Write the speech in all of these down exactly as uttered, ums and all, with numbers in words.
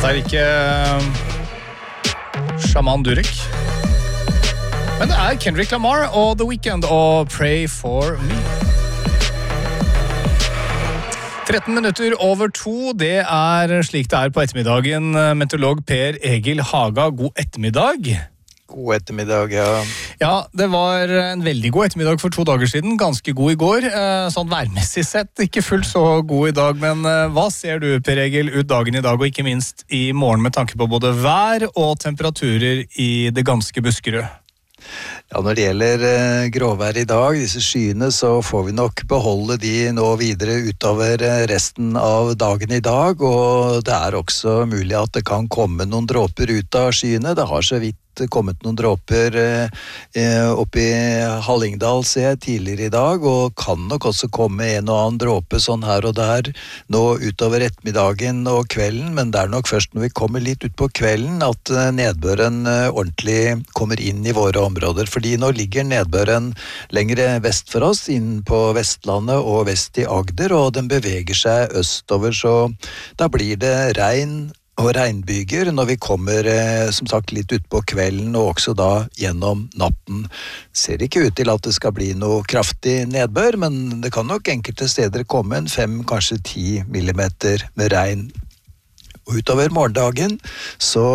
Dette er ikke Shaman Durek, men det er Kendrick Lamar og The Weeknd og Pray For Me. tretten minutter over to, det er slik det er på ettermiddagen. Meteorolog Per Egil Haga, god ettermiddag. God ettermiddag, ja. Ja, det var en veldig god ettermiddag for to dager siden, ganske god i går. Sånn værmessig sett, ikke fullt så god i dag, men hva ser du, Per Egil, ut dagen i dag, og ikke minst i morgen med tanke på både vær og temperaturer i det ganske Buskerud? Ja, når det gjelder eh, gråvær i dag, disse skyene, så får vi nok beholde de nå videre utover resten av dagen i dag, og det er også mulig at det kan komme noen dråper ut av skyene. Det har så vidt kommet noen dråper eh, opp i Hallingdal, ser jeg, tidligere i dag, og kan nok også komme en og annen dråpe sånn her og der nå utover ettermiddagen og kvelden, men det er nok først når vi kommer litt ut på kvelden at nedbøren eh, ordentlig kommer inn i våre områder, fordi nå ligger nedbøren lengre vest for oss, inn på Vestlandet og vest i Agder, og den beveger seg østover, så da blir det regn og regnbyger når vi kommer eh, som sagt litt ut på kvelden og også da gjennom natten. Ser ikke ut til at det skal bli noe kraftig nedbør, men det kan nok enkelte steder komme en fem, kanskje ti millimeter med regn. Og utover morgendagen så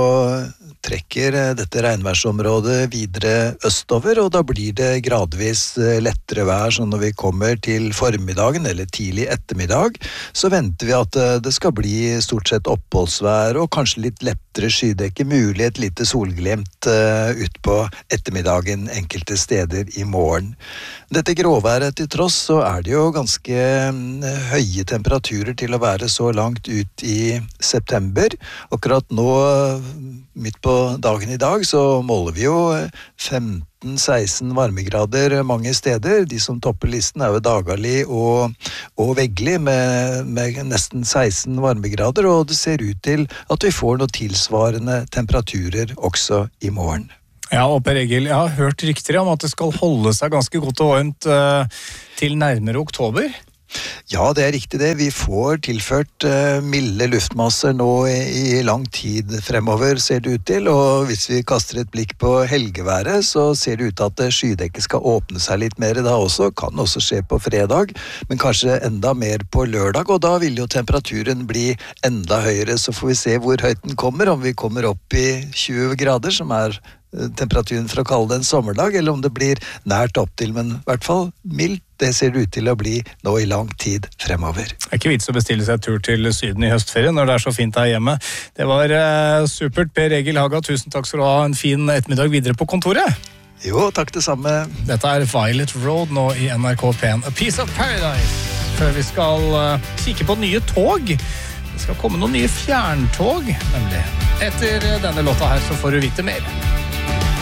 trekker dette regnværsområdet videre østover, og da blir det gradvis lettere vær, så når vi kommer til formiddagen eller tidlig ettermiddag, så venter vi at det skal bli stort sett oppholdsvær og kanskje litt lettere skydekke, mulig et lite solglimt ut på ettermiddagen enkelte steder i morgen. Dette gråværet til tross, så er det jo ganske høye temperaturer til å være så langt ut i september. Akkurat nå, midt på dagen i dag, så måler vi jo femten seksten varmegrader mange steder. De som topper listen er jo Dagali og, og Veggli med, med nesten seksten varmegrader, og det ser ut til at vi får noe tilsvarende temperaturer også i morgen. Ja, og Per Egil, jeg har hørt rykter om at det skal holde seg ganske godt og varmt uh, til nærmere oktober. Ja, det er riktig det. Vi får tilført uh, milde luftmasser nå i, i lang tid fremover, ser det ut til. Og hvis vi kaster et blikk på helgeværet, så ser det ut til at skydekket skal åpne seg litt mer da også. Kan også skje på fredag, men kanskje enda mer på lørdag. Og da vil jo temperaturen bli enda høyere, så får vi se hvor høyt den kommer. Om vi kommer opp i tjue grader, som er temperaturen for å kalle det en sommerdag, eller om det blir nært opp til, men i hvert fall mildt, det ser det ut til å bli nå i lang tid fremover. Det er ikke vits å bestille seg tur til Syden i høstferien når det er så fint her hjemme. Det var uh, supert, Per Egil Haga, tusen takk skal du ha, en fin ettermiddag videre på kontoret. Jo, takk det samme. Dette er Violet Road nå i N R K P en, A Piece of Paradise, før vi skal uh, kikke på nye tog. Det skal komme noen nye fjerntog, nemlig. Etter denne låta her så får du vite mer.